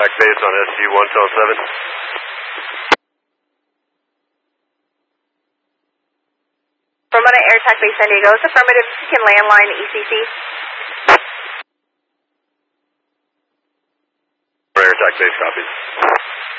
Back base on SU-107. Ramona Air Attack Base San Diego. It's affirmative. You can landline ECC. Air Attack Base copies.